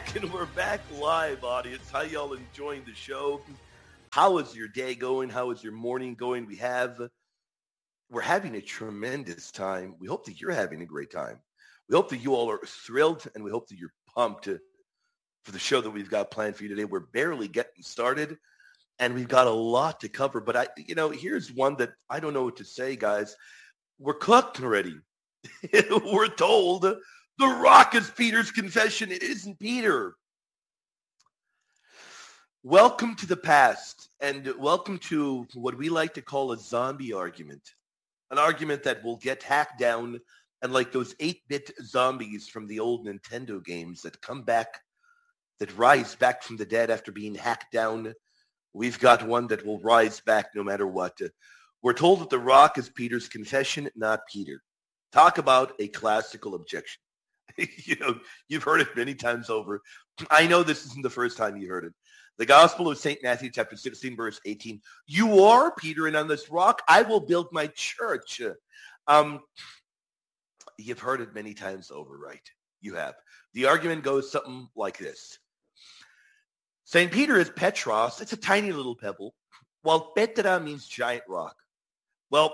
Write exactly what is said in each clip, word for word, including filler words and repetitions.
back, and we're back live, audience. How y'all enjoying the show? How is your day going? How is your morning going? We have, we're having a tremendous time. We hope that you're having a great time. We hope that you all are thrilled, and we hope that you're pumped for the show that we've got planned for you today. We're barely getting started, and we've got a lot to cover. But I, you know, here's one that I don't know what to say, guys. We're cooked already. We're told the rock is Peter's confession. It isn't Peter. Welcome to the past, and welcome to what we like to call a zombie argument. An argument that will get hacked down, and like those eight-bit zombies from the old Nintendo games that come back, that rise back from the dead after being hacked down, we've got one that will rise back no matter what. We're told that the rock is Peter's confession, not Peter. Talk about a classical objection. You know, you've heard it many times over. I know this isn't the first time you heard it. The Gospel of Saint Matthew, chapter sixteen, verse eighteen. You are Peter, and on this rock I will build my church. Um, you've heard it many times over, right? You have. The argument goes something like this. Saint Peter is Petros. It's a tiny little pebble, while Petra means giant rock. Well,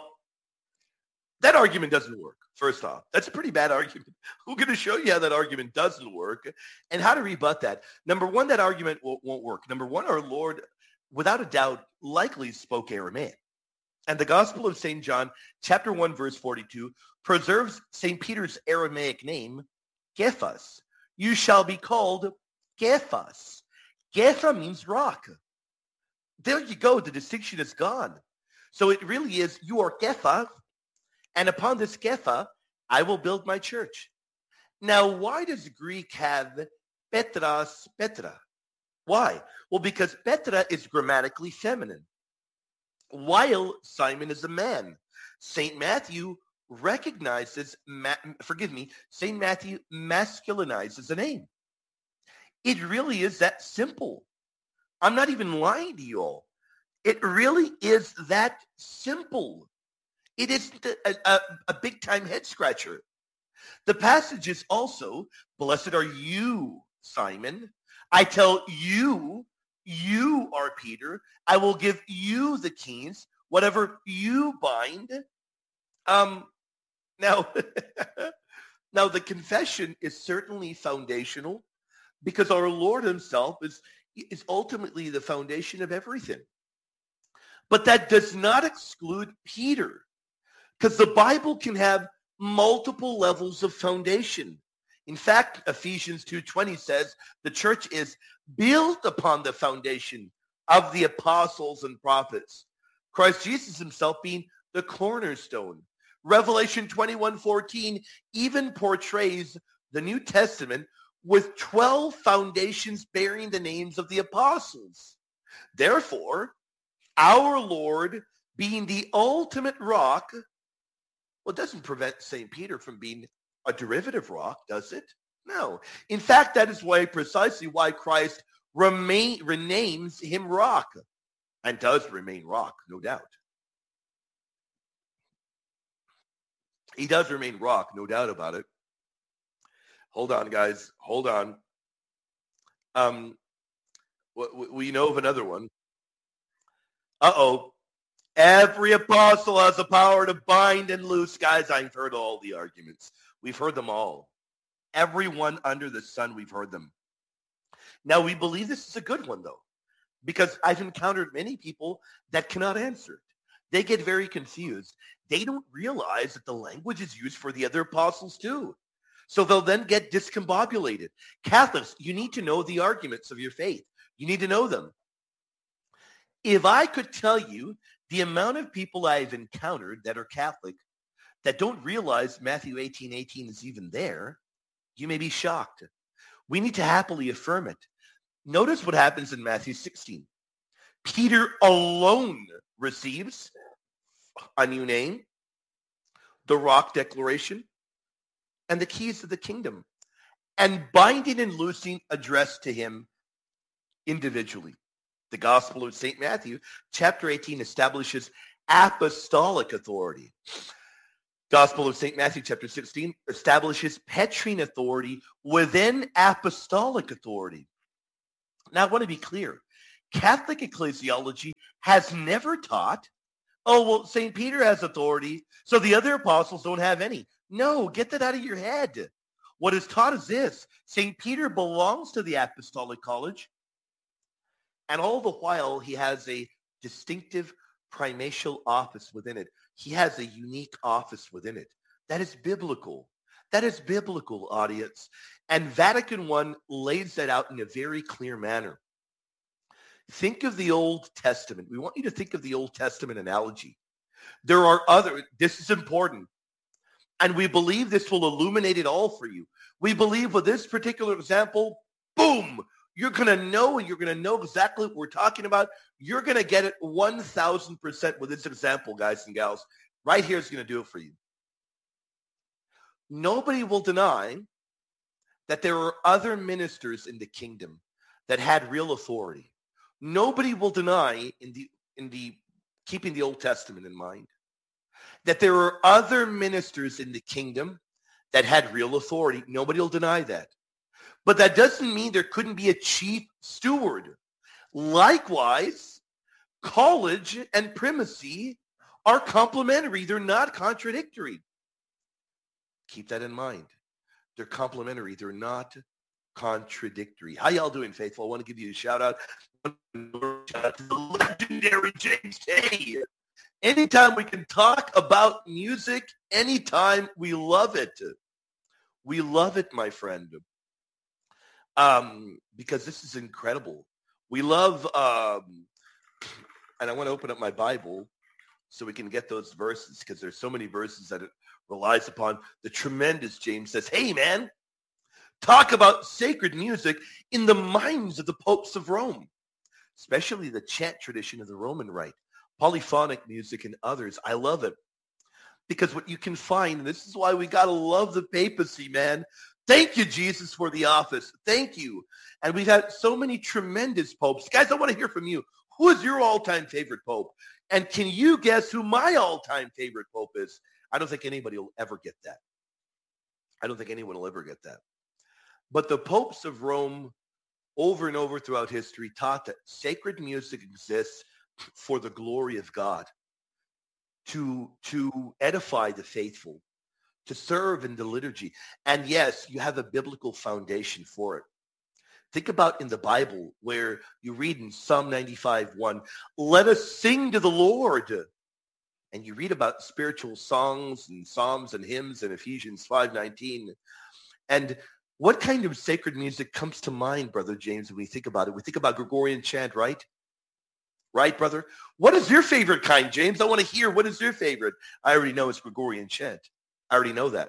that argument doesn't work. First off, that's a pretty bad argument. We're going to show you how that argument doesn't work and how to rebut that. Number one, that argument won't, won't work. Number one, our Lord, without a doubt, likely spoke Aramaic. And the Gospel of Saint John, chapter one, verse forty-two, preserves Saint Peter's Aramaic name, Kephas. You shall be called Kephas. Kepha means rock. There you go. The distinction is gone. So it really is, you are Kepha, and upon this Kepha, I will build my church. Now, why does Greek have Petras, Petra? Why? Well, because Petra is grammatically feminine, while Simon is a man. Saint Matthew recognizes, ma- forgive me, Saint Matthew masculinizes a name. It really is that simple. I'm not even lying to you all. It really is that simple. It isn't a, a, a big-time head-scratcher. The passage is also, blessed are you, Simon. I tell you, you are Peter. I will give you the keys, whatever you bind. Um, now, now, the confession is certainly foundational because our Lord himself is, is ultimately the foundation of everything. But that does not exclude Peter. Because the Bible can have multiple levels of foundation. In fact, Ephesians two twenty says the church is built upon the foundation of the apostles and prophets, Christ Jesus himself being the cornerstone. Revelation twenty-one fourteen even portrays the New Testament with twelve foundations bearing the names of the apostles. Therefore, our Lord being the ultimate rock, well, it doesn't prevent Saint Peter from being a derivative rock, does it? No. In fact, that is why precisely why Christ remain, renames him rock, and does remain rock, no doubt. He does remain rock, no doubt about it. Hold on, guys. Hold on. Um, we know of another one. Uh-oh. Every apostle has the power to bind and loose. Guys, I've heard all the arguments. We've heard them all. Everyone under the sun, we've heard them. Now, we believe this is a good one, though, because I've encountered many people that cannot answer it. They get very confused. They don't realize that the language is used for the other apostles, too. So they'll then get discombobulated. Catholics, you need to know the arguments of your faith. You need to know them. If I could tell you the amount of people I've encountered that are Catholic that don't realize Matthew eighteen eighteen is even there, you may be shocked. We need to happily affirm it. Notice what happens in Matthew sixteen. Peter alone receives a new name, the rock declaration, and the keys of the kingdom, and binding and loosing addressed to him individually. The Gospel of Saint Matthew, chapter eighteen, establishes apostolic authority. Gospel of Saint Matthew, chapter sixteen, establishes Petrine authority within apostolic authority. Now, I want to be clear. Catholic ecclesiology has never taught, oh, well, Saint Peter has authority, so the other apostles don't have any. No, get that out of your head. What is taught is this. Saint Peter belongs to the apostolic college, and all the while he has a distinctive primatial office within it. He has a unique office within it. That is biblical. That is biblical, audience. And Vatican I lays that out in a very clear manner. Think of the Old Testament. We want you to think of the Old Testament analogy. There are other, this is important. And we believe this will illuminate it all for you. We believe with this particular example, boom, you're going to know, and you're going to know exactly what we're talking about. You're going to get it one thousand percent with this example, guys and gals. Right here is going to do it for you. Nobody will deny that there are other ministers in the kingdom that had real authority. Nobody will deny, in the in the keeping the Old Testament in mind, that there are other ministers in the kingdom that had real authority. Nobody will deny that. But that doesn't mean there couldn't be a chief steward. Likewise, college and primacy are complementary. They're not contradictory. Keep that in mind. They're complementary. They're not contradictory. How y'all doing, faithful? I want to give you a shout out. Shout out to the legendary James Tay. Anytime we can talk about music, anytime, we love it. We love it, my friend. Um, because this is incredible. We love, um, and I want to open up my Bible so we can get those verses, because there's so many verses that it relies upon. The tremendous James says, hey, man, talk about sacred music in the minds of the popes of Rome, especially the chant tradition of the Roman Rite, polyphonic music and others. I love it. Because what you can find, and this is why we got to love the papacy, man. Thank you, Jesus, for the office. Thank you. And we've had so many tremendous popes. Guys, I want to hear from you. Who is your all-time favorite pope? And can you guess who my all-time favorite pope is? I don't think anybody will ever get that. I don't think anyone will ever get that. But the popes of Rome, over and over throughout history, taught that sacred music exists for the glory of God, to, to edify the faithful, to serve in the liturgy. And yes, you have a biblical foundation for it. Think about in the Bible where you read in Psalm ninety-five one, let us sing to the Lord. And you read about spiritual songs and psalms and hymns in Ephesians five nineteen. And what kind of sacred music comes to mind, Brother James, when we think about it? We think about Gregorian chant, right? Right, brother? What is your favorite kind, James? I want to hear, what is your favorite? I already know it's Gregorian chant. I already know that.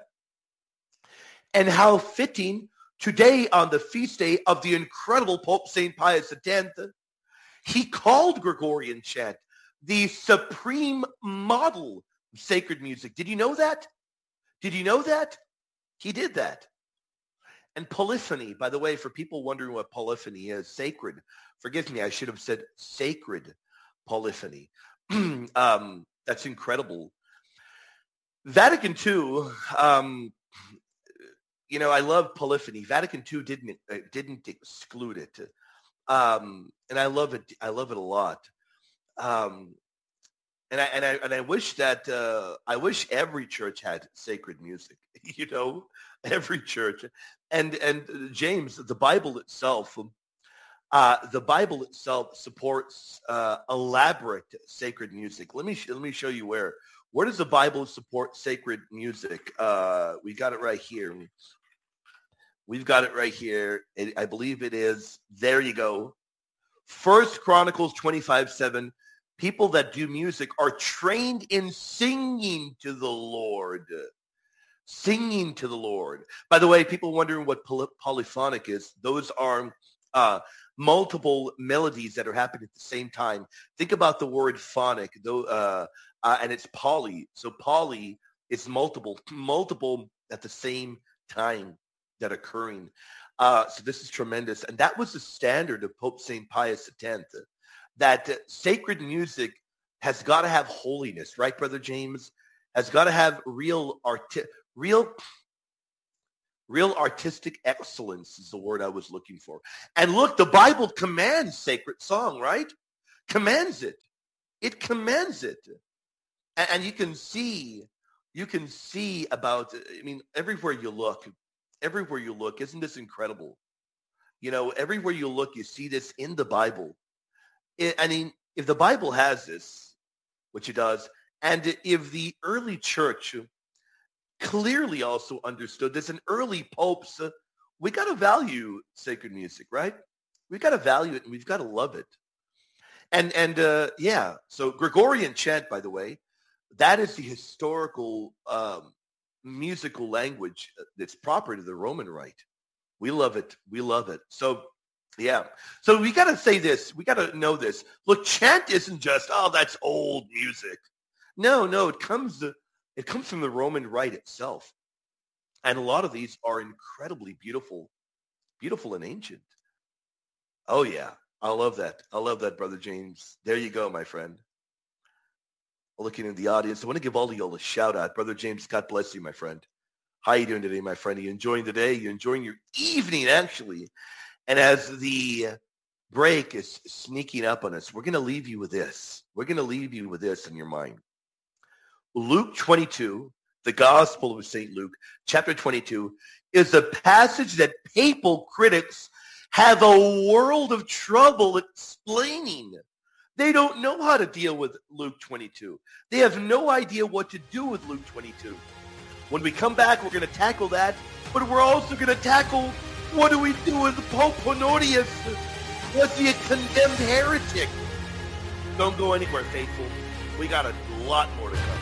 And how fitting today on the feast day of the incredible Pope Saint Pius X, he called Gregorian chant the supreme model of sacred music. Did you know that? Did you know that? He did that. And polyphony, by the way, for people wondering what polyphony is, sacred. Forgive me, I should have said sacred polyphony. um, that's incredible. Vatican two, um, you know, I love polyphony. Vatican two didn't uh, didn't exclude it, um, and I love it. I love it a lot. Um, and I and I and I wish that uh, I wish every church had sacred music. You know, every church. And and uh, James, the Bible itself, uh, the Bible itself supports uh, elaborate sacred music. Let me sh- let me show you where. Where does the Bible support sacred music? Uh, we got it right here. We've got it right here. It, I believe it is. There you go. First Chronicles twenty-five seven. People that do music are trained in singing to the Lord. Singing to the Lord. By the way, people wondering what poly- polyphonic is. Those are uh, multiple melodies that are happening at the same time. Think about the word phonic, though. Uh, Uh, and it's poly. So poly is multiple, multiple at the same time that occurring. Uh, so this is tremendous. And that was the standard of Pope Saint Pius X, that uh, sacred music has got to have holiness, right, Brother James? has got to have real arti- real real artistic excellence is the word I was looking for. And look, the Bible commands sacred song, right? Commands it. It commands it. And, and you can see, you can see about, I mean, everywhere you look, everywhere you look, isn't this incredible? You know, everywhere you look, you see this in the Bible. It, I mean, if the Bible has this, which it does, and if the early church clearly also understood this, and early popes, uh, we got to value sacred music, right? We got to value it, and we've got to love it. And, and uh, yeah, so Gregorian chant, by the way, that is the historical um, musical language that's proper to the Roman Rite. We love it. We love it. So, yeah. So we got to say this. We got to know this. Look, chant isn't just, oh, that's old music. No, no, it comes it comes from the Roman Rite itself. And a lot of these are incredibly beautiful, beautiful and ancient. Oh, yeah. I love that. I love that, Brother James. There you go, my friend. Looking in the audience, I want to give all of y'all a shout out. Brother James, God bless you, my friend. How are you doing today, my friend? Are you enjoying the day? You're enjoying your evening, actually. And as the break is sneaking up on us, we're going to leave you with this. We're going to leave you with this in your mind. Luke twenty-two, the Gospel of Saint Luke, chapter twenty-two, is a passage that papal critics have a world of trouble explaining. They don't know how to deal with Luke twenty-two. They have no idea what to do with Luke twenty-two. When we come back, we're going to tackle that, but we're also going to tackle what do we do with Pope Honorius? Was he a condemned heretic? Don't go anywhere, faithful. We got a lot more to come.